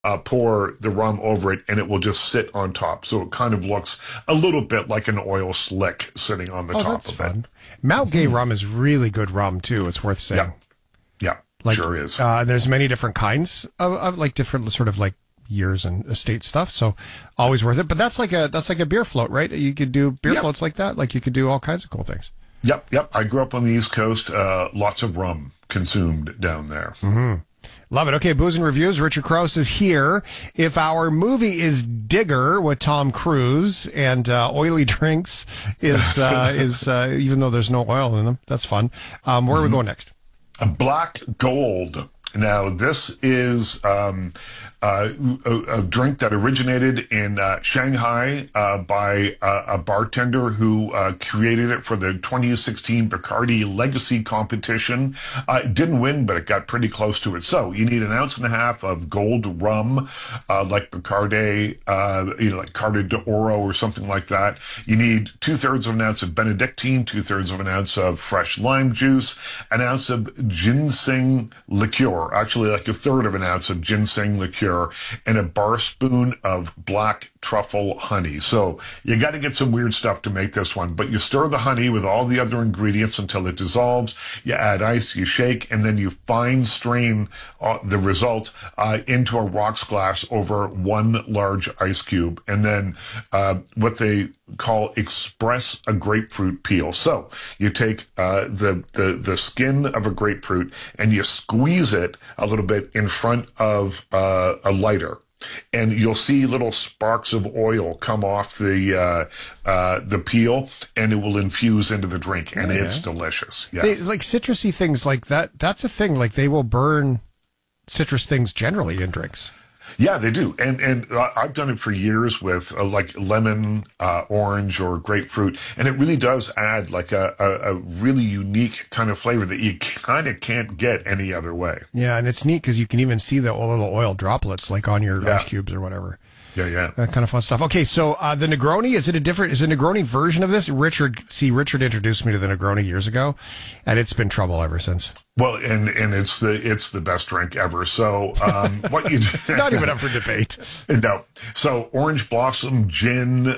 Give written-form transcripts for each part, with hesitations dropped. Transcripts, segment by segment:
pour the rum over it, and it will just sit on top. So it kind of looks a little bit like an oil slick sitting on the top of fun. it. Mount Gay rum is really good rum, too. It's worth saying. Yeah, sure is. There's many different kinds of like different sort of like years and estate stuff. So always worth it. But that's like a beer float, right? You could do beer floats like that. Like you could do all kinds of cool things. Yep. I grew up on the East Coast. Lots of rum consumed down there. Mm-hmm. Love it. Okay, Booze and Reviews. Richard Crouse is here. If our movie is Digger with Tom Cruise and oily drinks is even though there's no oil in them, that's fun. Where are we going next? Black Gold. Now, this is a drink that originated in Shanghai by a bartender who created it for the 2016 Bacardi Legacy competition. It didn't win, but it got pretty close to it. So you need 1.5 ounces of gold rum, like Bacardi, like Carta d'Oro or something like that. You need 2/3 of an ounce of Benedictine, 2/3 of an ounce of fresh lime juice, 1 ounce of ginseng liqueur, actually like 1/3 of an ounce of ginseng liqueur, and a bar spoon of black truffle honey. So you got to get some weird stuff to make this one, but you stir the honey with all the other ingredients until it dissolves. You add ice, you shake, and then you fine strain the result into a rocks glass over 1 large ice cube, and then what they call express a grapefruit peel. So you take the skin of a grapefruit and you squeeze it a little bit in front of a lighter, and you'll see little sparks of oil come off the peel, and it will infuse into the drink, and it's delicious. Yeah, like citrusy things like that. That's a thing. Like they will burn citrus things generally in drinks. Yeah, they do. And I've done it for years with like lemon, orange, or grapefruit. And it really does add like a really unique kind of flavor that you kind of can't get any other way. Yeah, and it's neat because you can even see the little oil droplets like on your ice cubes or whatever. Yeah. That kind of fun stuff. Okay, so the Negroni, is it a Negroni version of this? Richard introduced me to the Negroni years ago, and it's been trouble ever since. Well, and it's the best drink ever. So what you it's not even up for debate. No. So orange blossom gin,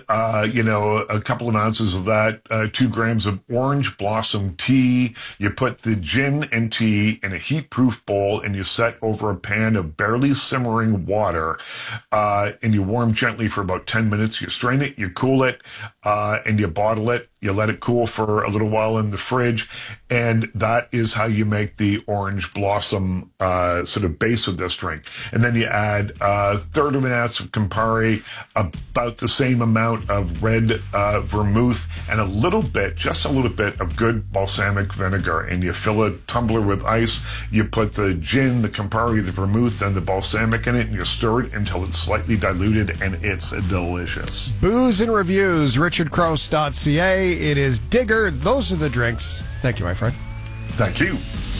a couple of ounces of that, 2 grams of orange blossom tea. You put the gin and tea in a heat-proof bowl, and you set over a pan of barely simmering water, and you warm gently for about 10 minutes. You strain it, you cool it, and you bottle it. You let it cool for a little while in the fridge, and that is how you make the orange blossom sort of base of this drink. And then you add 1/3 of an ounce of Campari, about the same amount of red vermouth, and just a little bit of good balsamic vinegar. And you fill a tumbler with ice. You put the gin, the Campari, the vermouth, and the balsamic in it, and you stir it until it's slightly diluted, and it's delicious. Booze and Reviews, richardcrouse.ca. It is Digger. Those are the drinks. Thank you, my friend. Thank you.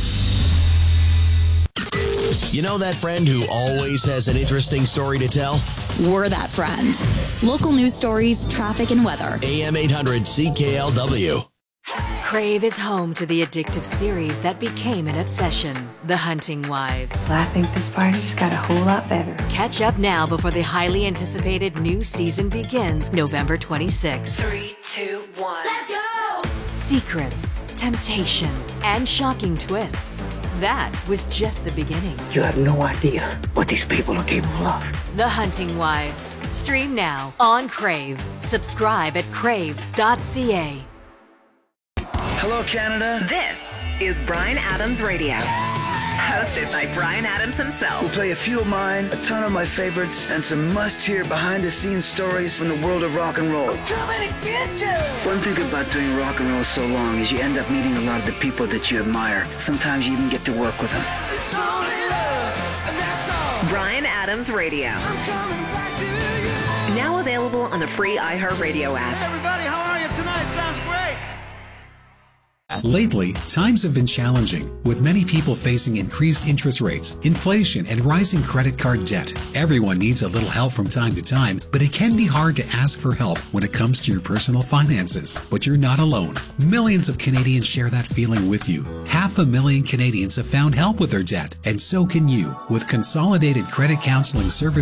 You know that friend who always has an interesting story to tell? We're that friend. Local news stories, traffic, and weather. AM 800 CKLW. Crave is home to the addictive series that became an obsession, The Hunting Wives. I think this party just got a whole lot better. Catch up now before the highly anticipated new season begins November 26th. 3, 2, 1. Let's go! Secrets, temptation, and shocking twists. That was just the beginning. You have no idea what these people are capable of. The Hunting Wives. Stream now on Crave. Subscribe at crave.ca. Hello, Canada. This is Bryan Adams Radio. Hosted by Bryan Adams himself. We'll play a few of mine, a ton of my favorites, and some must-hear behind-the-scenes stories from the world of rock and roll. I'm coming to get you! One thing about doing rock and roll so long is you end up meeting a lot of the people that you admire. Sometimes you even get to work with them. It's only love, and that's all. Bryan Adams Radio. I'm coming back to you. Now available on the free iHeartRadio app. Everybody, how are you tonight? Sounds great. Lately, times have been challenging, with many people facing increased interest rates, inflation, and rising credit card debt. Everyone needs a little help from time to time, but it can be hard to ask for help when it comes to your personal finances. But you're not alone. Millions of Canadians share that feeling with you. 500,000 Canadians have found help with their debt, and so can you. With Consolidated Credit Counseling Services